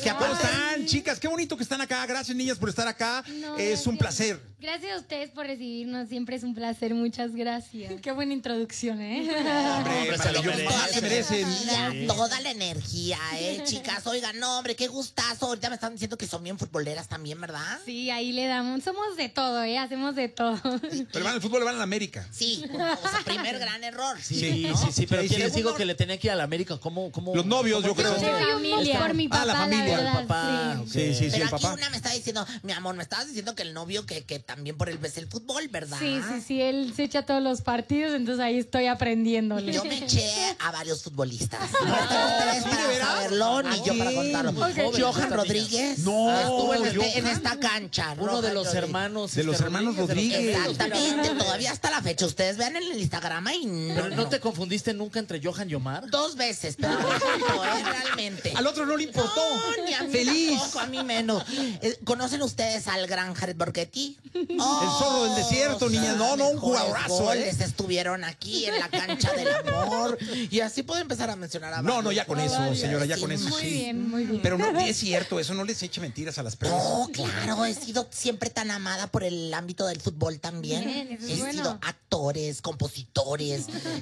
que ¿Cómo aparte... están, chicas? Qué bonito que están acá. Gracias, niñas, por estar acá. No, es un placer. Gracias a ustedes por recibirnos. Siempre es un placer. Muchas gracias. Qué buena introducción, ¿eh? Hombre, se lo maravilloso. Se merecen. Toda la energía, chicas. Oigan, no, hombre, qué gustazo. Ahorita me están diciendo que son bien futboleras también, ¿verdad? Sí, ahí le damos. Somos de todo, hacemos de todo. Pero van al fútbol, le van a la América. Sí, o sea, primer gran error. Sí, ¿no? pero Sí, ¿quién sí. les digo que le tenía que ir a la América? ¿Cómo? Los novios, yo creo. Yo soy familia. Por mi papá, la familia. verdad, El papá, sí. Sí, Pero el aquí papá. una me está diciendo, mi amor, me estabas diciendo que el novio que también por él ves el fútbol, ¿verdad? Sí, él se echa todos los partidos, entonces ahí estoy aprendiéndole. Yo me eché a varios futbolistas. No están ustedes para saberlo, ni yo para contarlo. Ok. Johan Rodríguez No, estuvo en Johan. esta cancha. Uno de Roja los Rodríguez. hermanos. De los hermanos Rodríguez. Exactamente, todavía hasta la fecha. Ustedes vean en el Instagram y Pero ¿no te confundiste nunca entre Johan y Omar? 2 veces, pero no tanto, realmente. Al otro no le importó. No, ni a mí Feliz. tampoco, a mí menos. ¿Conocen ustedes al gran Jared Borghetti? El zorro del desierto, niñas. No, un jugadorazo, goles estuvieron aquí en la cancha del amor. Y así puedo empezar a mencionar a No, ya con eso, señora, ya con eso, Muy sí. bien, muy bien. Pero no es cierto, eso no les eche mentiras a las personas. No, claro, he sido siempre tan amada por el ámbito del fútbol también. Bien, eso es He bueno. sido actores, compositores,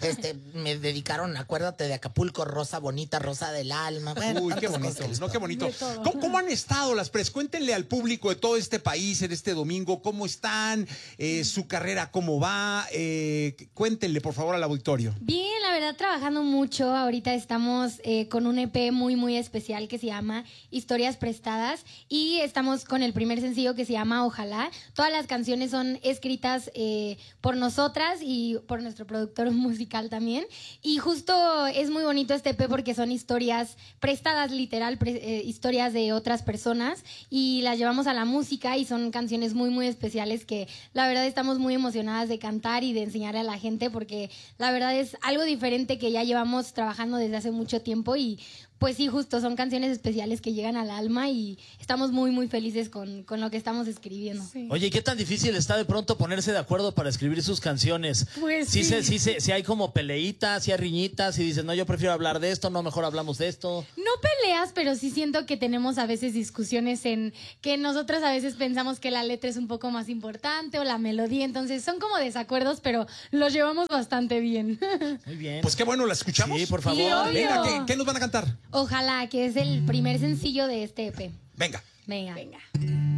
me dedicaron, acuérdate de Acapulco, Rosa Bonita, Rosa del Alma. Bueno, Uy, qué tantas bonito, cosas que les no, qué puedo- bonito. ¿Cómo han estado las pres? Cuéntenle al público de todo este país en este domingo cómo están, su carrera cómo va. Cuéntenle, por favor, al auditorio. Bien, la verdad, trabajando mucho. Ahorita estamos con un EP muy, muy especial que se llama Historias Prestadas y estamos con el primer sencillo que se llama Ojalá. Todas las canciones son escritas por nosotras y por nuestro productor musical también. Y justo es muy bonito este EP porque son historias prestadas, literal, historias de otras personas y las llevamos a la música y son canciones muy, muy especiales que la verdad estamos muy emocionadas de cantar y de enseñarle a la gente porque la verdad es algo diferente que ya llevamos trabajando desde hace mucho tiempo y pues sí, justo son canciones especiales que llegan al alma y estamos muy, muy felices con lo que estamos escribiendo. Sí. Oye, ¿y qué tan difícil está de pronto ponerse de acuerdo para escribir sus canciones? Pues sí. sí. Sí hay como peleitas, sí hay riñitas y dices, no, yo prefiero hablar de esto, no, mejor hablamos de esto. No peleas, pero sí siento que tenemos a veces discusiones en que nosotras a veces pensamos que la letra es un poco más importante o la melodía, entonces son como desacuerdos, pero los llevamos bastante bien. Muy bien. Pues qué bueno, ¿la escuchamos? Sí, por favor. Sí, obvio. Venga, ¿qué nos van a cantar? Ojalá, que es el primer sencillo de este EP. Venga. Venga. Venga.